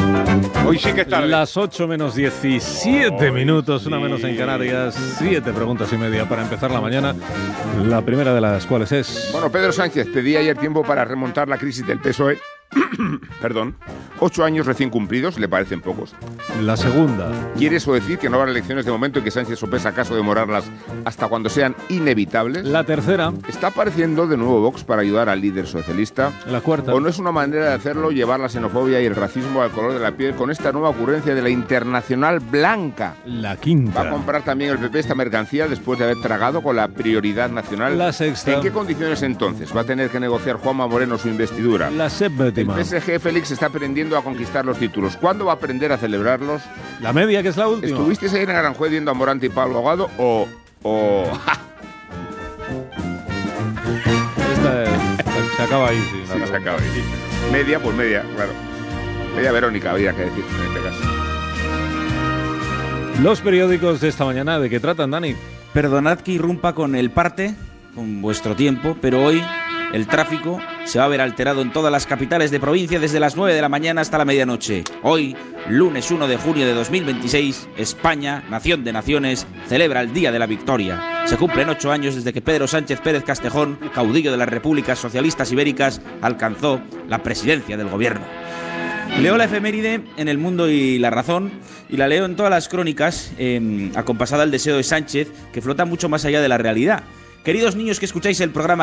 Hoy sí que es tarde. Las 8 menos 17 minutos, una menos en Canarias. 7 preguntas y media para empezar la mañana. La primera de las cuales es... Bueno, Pedro Sánchez pedía ayer tiempo para remontar la crisis del PSOE. Perdón. 8 años recién cumplidos, ¿le parecen pocos? La segunda. ¿Quiere eso decir que no habrá elecciones de momento y que Sánchez sopesa acaso demorarlas hasta cuando sean inevitables? La tercera. ¿Está apareciendo de nuevo Vox para ayudar al líder socialista? La cuarta. ¿O no es una manera de hacerlo llevar la xenofobia y el racismo al color de la piel con esta nueva ocurrencia de la Internacional Blanca? La quinta. ¿Va a comprar también el PP esta mercancía después de haber tragado con la prioridad nacional? La sexta. ¿En qué condiciones entonces va a tener que negociar Juanma Moreno su investidura? La séptima. El PSG Félix está aprendiendo a conquistar los títulos. ¿Cuándo va a aprender a celebrarlos? La media, que es la última. ¿Estuvisteis ayer en Aranjuez viendo a Morante y Pablo Ahogado o... Se acaba ahí, sí. Sí, se acaba ahí. Media, pues media, claro. Media Verónica, había que decir en este caso. Los periódicos de esta mañana, ¿de qué tratan, Dani? Perdonad que irrumpa con el parte, con vuestro tiempo, pero hoy el tráfico se va a ver alterado en todas las capitales de provincia desde las 9 de la mañana hasta la medianoche. Hoy, lunes 1 de junio de 2026, España, nación de naciones, celebra el Día de la Victoria. Se cumplen 8 años desde que Pedro Sánchez Pérez Castejón, caudillo de las repúblicas socialistas ibéricas, alcanzó la presidencia del gobierno. Leo la efeméride en El Mundo y La Razón y la leo en todas las crónicas, acompasada al deseo de Sánchez, que flota mucho más allá de la realidad. Queridos niños que escucháis el programa